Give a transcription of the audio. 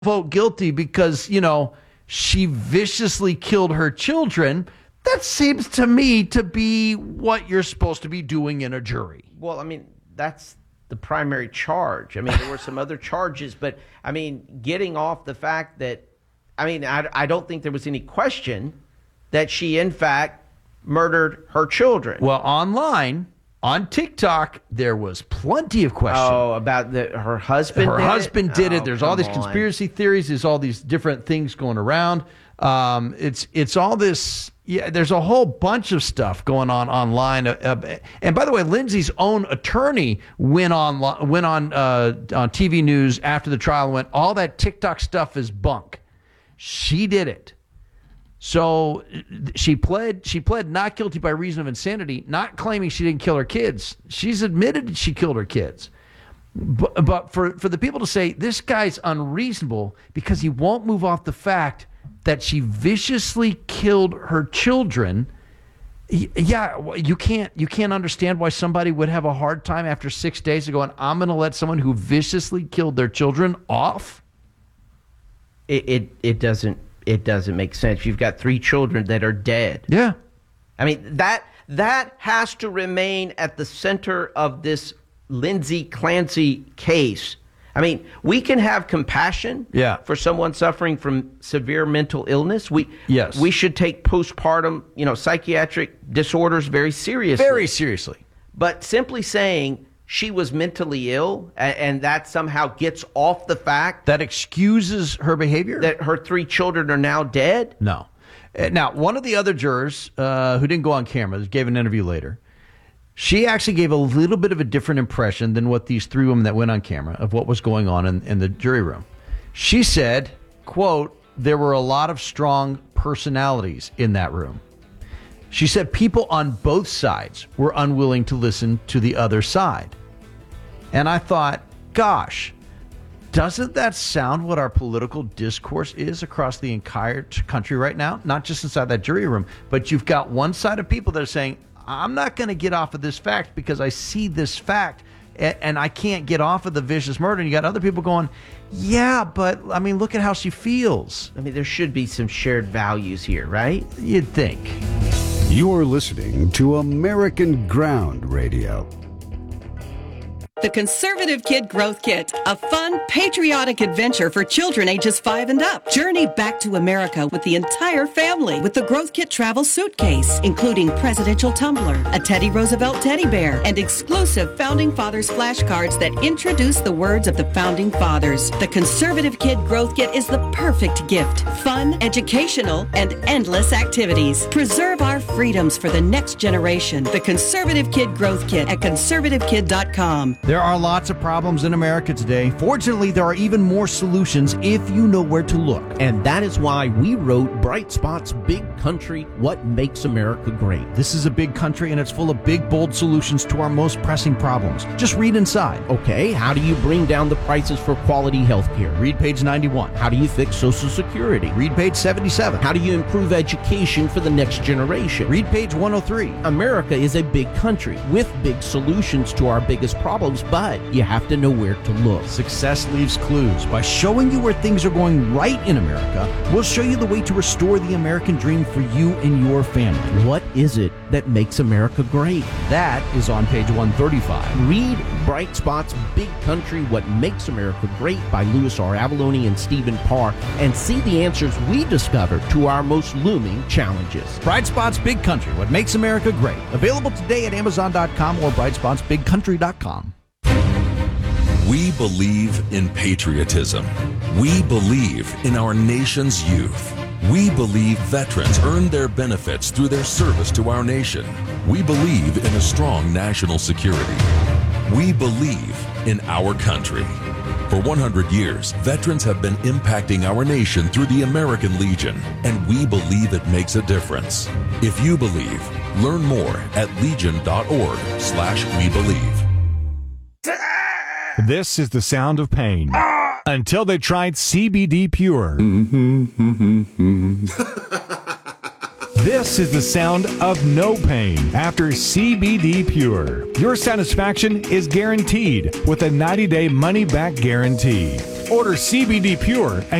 vote guilty because, she viciously killed her children. That seems to me to be what you're supposed to be doing in a jury. Well, I mean, that's the primary charge. I mean, there were some other charges, but I mean, getting off the fact that, I don't think there was any question that she, in fact, murdered her children. Well, online, on TikTok, there was plenty of questions. Oh, about her husband did it? Her husband did it. There's all these conspiracy theories. There's all these different things going around. It's all this. Yeah, there's a whole bunch of stuff going on online. And by the way, Lindsay's own attorney went on TV news after the trial and went, all that TikTok stuff is bunk. She did it. So she pled not guilty by reason of insanity, not claiming she didn't kill her kids. She's admitted she killed her kids. But for the people to say this guy's unreasonable because he won't move off the fact that she viciously killed her children, yeah, you can't understand why somebody would have a hard time after 6 days of going, I'm going to let someone who viciously killed their children off. It doesn't make sense. You've got 3 children that are dead. Yeah. I mean, that has to remain at the center of this Lindsay Clancy case. I mean, we can have compassion for someone suffering from severe mental illness. We should take postpartum, psychiatric disorders very seriously. Very seriously. But simply saying she was mentally ill and that somehow gets off the fact that excuses her behavior, that her 3 children are now dead. No. Now, one of the other jurors who didn't go on camera, gave an interview later. She actually gave a little bit of a different impression than what these 3 women that went on camera of what was going on in the jury room. She said, quote, there were a lot of strong personalities in that room. She said people on both sides were unwilling to listen to the other side. And I thought, gosh, doesn't that sound what our political discourse is across the entire country right now? Not just inside that jury room, but you've got one side of people that are saying, I'm not going to get off of this fact because I see this fact and I can't get off of the vicious murder. And you got other people going, yeah, but I mean, look at how she feels. I mean, there should be some shared values here, right? You'd think. You're listening to American Ground Radio. The Conservative Kid Growth Kit, a fun, patriotic adventure for children ages 5 and up. Journey back to America with the entire family with the Growth Kit travel suitcase, including presidential tumbler, a Teddy Roosevelt teddy bear, and exclusive Founding Fathers flashcards that introduce the words of the Founding Fathers. The Conservative Kid Growth Kit is the perfect gift. Fun, educational, and endless activities. Preserve our freedoms for the next generation. The Conservative Kid Growth Kit at conservativekid.com. There are lots of problems in America today. Fortunately, there are even more solutions if you know where to look. And that is why we wrote Bright Spot's Big Country, What Makes America Great. This is a big country, and it's full of big, bold solutions to our most pressing problems. Just read inside. Okay, how do you bring down the prices for quality health care? Read page 91. How do you fix Social Security? Read page 77. How do you improve education for the next generation? Read page 103. America is a big country with big solutions to our biggest problems, but you have to know where to look. Success leaves clues. By showing you where things are going right in America, we'll show you the way to restore the American dream for you and your family. What is it that makes America great? That is on page 135. Read Bright Spot's Big Country, What Makes America Great by Louis R. Avalone and Stephen Parr and see the answers we discovered to our most looming challenges. Bright Spot's Big Country, What Makes America Great. Available today at Amazon.com or BrightspotsBigCountry.com. We believe in patriotism. We believe in our nation's youth. We believe veterans earn their benefits through their service to our nation. We believe in a strong national security. We believe in our country. For 100 years, veterans have been impacting our nation through the American Legion, and we believe it makes a difference. If you believe, learn more at legion.org/webelieve. This is the sound of pain. Until they tried CBD Pure. This is the sound of no pain after CBD Pure. Your satisfaction is guaranteed with a 90-day money-back guarantee. Order CBD Pure and